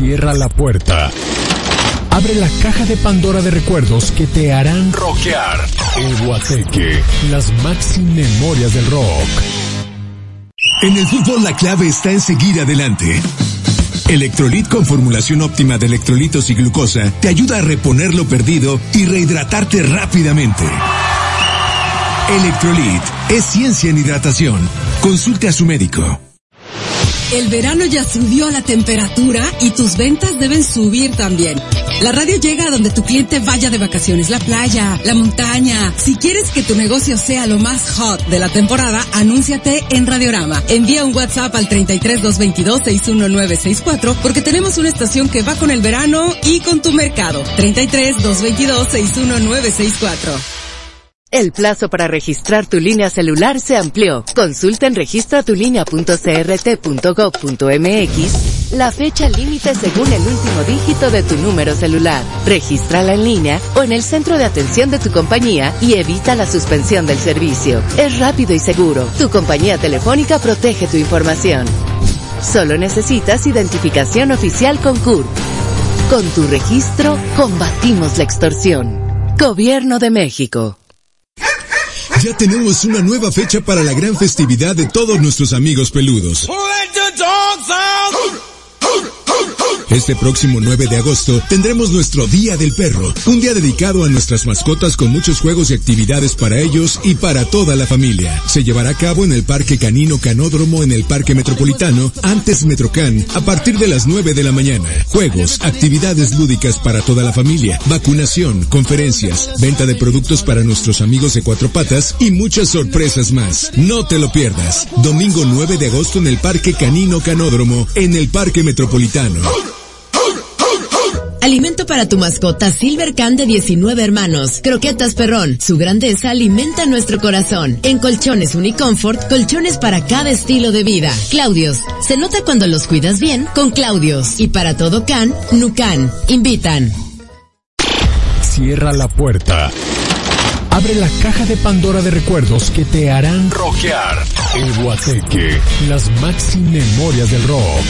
Cierra la puerta. Abre la caja de Pandora de recuerdos que te harán rockear. El Guateque, las maxi memorias del rock. En el fútbol la clave está en seguir adelante. Electrolit con formulación óptima de electrolitos y glucosa te ayuda a reponer lo perdido y rehidratarte rápidamente. Electrolit es ciencia en hidratación. Consulte a su médico. El verano ya subió la temperatura y tus ventas deben subir también. La radio llega a donde tu cliente vaya de vacaciones, la playa, la montaña. Si quieres que tu negocio sea lo más hot de la temporada, anúnciate en Radiorama. Envía un WhatsApp al 33-222-61964 porque tenemos una estación que va con el verano y con tu mercado. 33-222-61964. El plazo para registrar tu línea celular se amplió. Consulta en registratulinea.crt.gov.mx la fecha límite según el último dígito de tu número celular. Regístrala en línea o en el centro de atención de tu compañía y evita la suspensión del servicio. Es rápido y seguro. Tu compañía telefónica protege tu información. Solo necesitas identificación oficial con CURP. Con tu registro, combatimos la extorsión. Gobierno de México. Ya tenemos una nueva fecha para la gran festividad de todos nuestros amigos peludos. Este próximo 9 de agosto tendremos nuestro Día del Perro, un día dedicado a nuestras mascotas con muchos juegos y actividades para ellos y para toda la familia. Se llevará a cabo en el Parque Canino Canódromo en el Parque Metropolitano, antes Metrocan, a partir de las 9 de la mañana. Juegos, actividades lúdicas para toda la familia, vacunación, conferencias, venta de productos para nuestros amigos de cuatro patas y muchas sorpresas más. No te lo pierdas. Domingo 9 de agosto en el Parque Canino Canódromo en el Parque Metropolitano. Alimento para tu mascota Silver Can de 19 hermanos. Croquetas Perrón. Su grandeza alimenta nuestro corazón. En Colchones Unicomfort, colchones para cada estilo de vida. Claudios. Se nota cuando los cuidas bien con Claudios. Y para todo can, Nucan. Invitan. Cierra la puerta. Abre la caja de Pandora de recuerdos que te harán rockear. El Guateque, las maxi memorias del rock.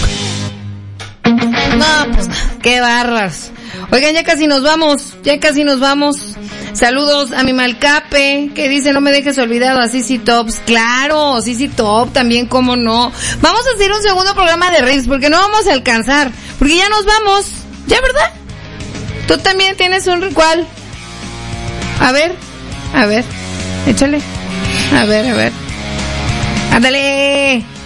No, pues, qué barras. Oigan, ya casi nos vamos. Saludos a mi Malcape, que dice, no me dejes olvidado a CC Tops. Claro, CC Top también, cómo no. Vamos a hacer un segundo programa de Rings, porque no vamos a alcanzar. Porque ya nos vamos. ¿Ya, verdad? Tú también tienes un ¿cuál? A ver, échale. A ver. Ándale.